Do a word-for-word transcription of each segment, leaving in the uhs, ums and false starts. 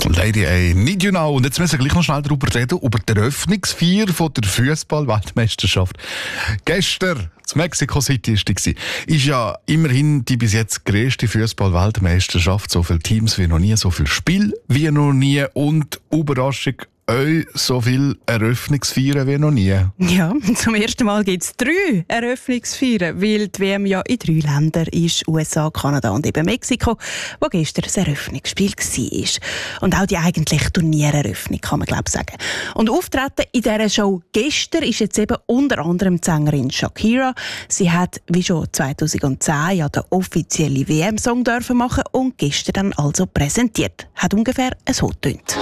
Lady A, Need You Now. Und jetzt müssen wir gleich noch schnell darüber reden, über die Eröffnungsfeier von der Fußball-Weltmeisterschaft. Gestern in Mexico City war die. Ist ja immerhin die bis jetzt grösste Fußball-Weltmeisterschaft. So viele Teams wie noch nie, so viel Spiel wie noch nie und Überraschung, euch so viel Eröffnungsfeiern wie noch nie. Ja, zum ersten Mal gibt es drei Eröffnungsfeiern, weil die W M ja in drei Ländern ist, U S A, Kanada und eben Mexiko, wo gestern das Eröffnungsspiel war. Und auch die eigentliche Turniereröffnung, kann man glaube ich sagen. Und auftreten in dieser Show gestern ist jetzt eben unter anderem die Sängerin Shakira. Sie hat, wie schon zweitausendzehn, ja den offiziellen W M-Song dürfen machen und gestern dann also präsentiert. Hat ungefähr so getönt.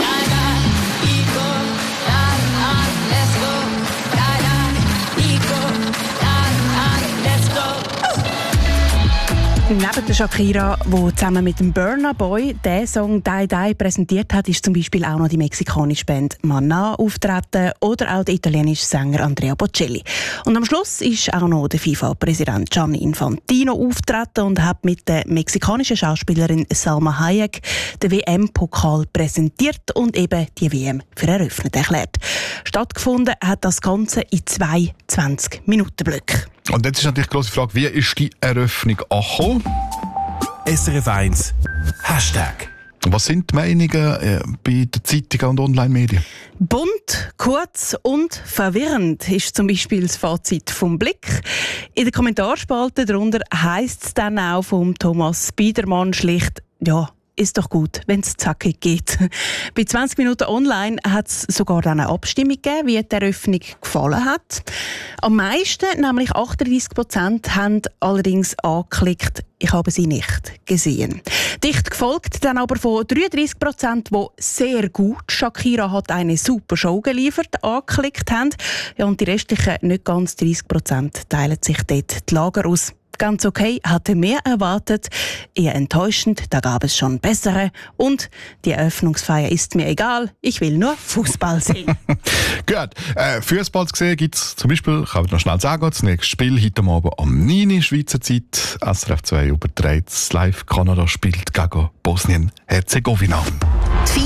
Neben der Shakira, die zusammen mit dem Burna Boy den Song «Die Die» präsentiert hat, ist zum Beispiel auch noch die mexikanische Band Maná auftreten oder auch der italienische Sänger Andrea Bocelli. Und am Schluss ist auch noch der FIFA-Präsident Gianni Infantino auftreten und hat mit der mexikanischen Schauspielerin Salma Hayek den W M-Pokal präsentiert und eben die W M für eröffnet erklärt. Stattgefunden hat das Ganze in zwei zwanzig-Minuten-Blöcken. Und jetzt ist natürlich die grosse Frage, wie ist die Eröffnung angekommen? S R F eins Hashtag. Was sind die Meinungen äh, bei den Zeitungen und Online-Medien? Bunt, kurz und verwirrend ist zum Beispiel das Fazit vom Blick. In der Kommentarspalte darunter heisst es dann auch vom Thomas Biedermann schlicht, ja, ist doch gut, wenn es zackig geht. Bei zwanzig Minuten online hat es sogar dann eine Abstimmung gegeben, wie die Eröffnung gefallen hat. Am meisten, nämlich achtunddreißig Prozent, haben allerdings angeklickt, ich habe sie nicht gesehen. Dicht gefolgt dann aber von dreiunddreißig Prozent, die sehr gut, Shakira hat eine super Show geliefert, angeklickt haben. Ja, und die restlichen, nicht ganz dreißig Prozent, teilen sich dort die Lager aus. Ganz okay, hatte mehr erwartet, eher enttäuschend, da gab es schon bessere und die Eröffnungsfeier ist mir egal, ich will nur Fußball sehen. Gut, äh, Fußball gesehen gibt es zum Beispiel, kann ich noch schnell sagen, das nächste Spiel heute Abend um neun Uhr Schweizer Zeit, S R F zwei überträgt es live, Kanada spielt gegen Bosnien-Herzegowina. Die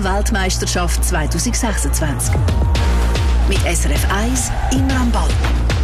FIFA-Fußball-Weltmeisterschaft zwanzig sechsundzwanzig. Mit S R F eins immer am Ball.